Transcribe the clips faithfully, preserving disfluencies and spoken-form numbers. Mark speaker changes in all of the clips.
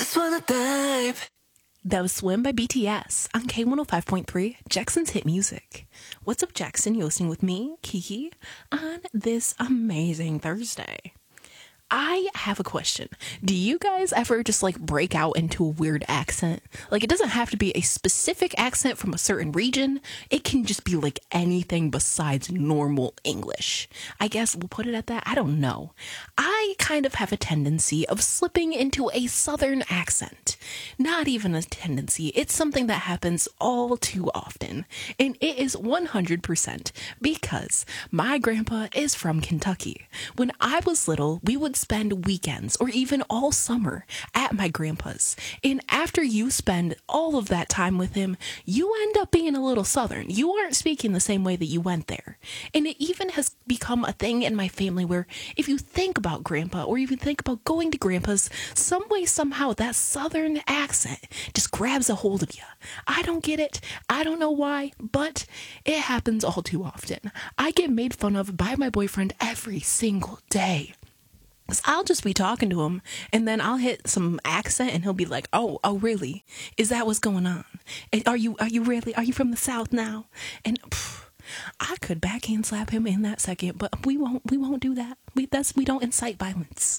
Speaker 1: just wanna dive.
Speaker 2: That was Swim by B T S on K one oh five point three, Jackson's Hit Music. What's up, Jackson? You're listening with me, Kiki, on this amazing Thursday. I have a question. Do you guys ever just like break out into a weird accent? Like, it doesn't have to be a specific accent from a certain region. It can just be like anything besides normal English. I guess we'll put it at that. I don't know. I kind of have a tendency of slipping into a southern accent. Not even a tendency. It's something that happens all too often. And it is one hundred percent because my grandpa is from Kentucky. When I was little, we would spend weekends or even all summer at my grandpa's. And after you spend all of that time with him, you end up being a little southern. You aren't speaking the same way that you went there. And it even has become a thing in my family where if you think about grandpa or even think about going to grandpa's, some way, somehow that southern accent just grabs a hold of you. I don't get it. I don't know why, but it happens all too often. I get made fun of by my boyfriend every single day. I'll just be talking to him and then I'll hit some accent and he'll be like, oh, oh, really? Is that what's going on? Are you, are you really, are you from the South now? And phew, I could backhand slap him in that second, but we won't, we won't do that. We, that's, we don't incite violence.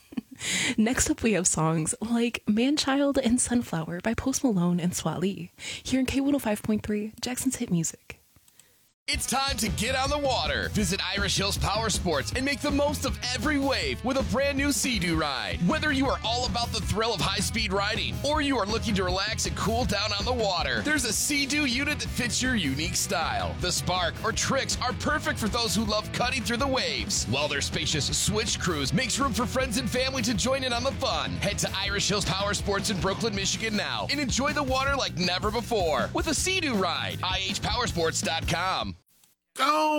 Speaker 2: Next up, we have songs like Man-Child and Sunflower by Post Malone and Swali here in K one oh five point three, Jackson's Hit Music.
Speaker 3: It's time to get on the water. Visit Irish Hills Power Sports and make the most of every wave with a brand new Sea-Doo ride. Whether you are all about the thrill of high-speed riding or you are looking to relax and cool down on the water, there's a Sea-Doo unit that fits your unique style. The Spark or Trix are perfect for those who love cutting through the waves, while their spacious Switch Cruise makes room for friends and family to join in on the fun. Head to Irish Hills Power Sports in Brooklyn, Michigan now and enjoy the water like never before with a Sea-Doo ride. I H power sports dot com.
Speaker 1: Go!